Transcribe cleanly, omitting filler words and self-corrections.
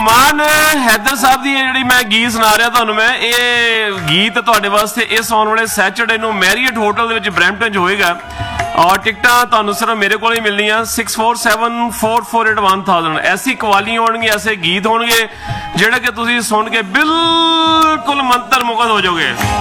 ਗੁਮਾਨ हैदर साहब की जी मैं गीत सुना रहा ਤੁਹਾਨੂੰ मैं ये गीत ਤੁਹਾਡੇ वास्ते इस आने वाले सैटरडे ਨੂੰ मैरियट होटल ਦੇ ब्रैम्पटन होएगा और टिकटा ਤੁਹਾਨੂੰ सिर्फ मेरे को ही मिलनियां 6474481000 ऐसी कवाली होणगी ऐसे गीत होणगे ਜਿਹੜੇ कि ਤੁਸੀਂ सुन के बिल्कुल मंत्र मुग्ध हो जाओगे।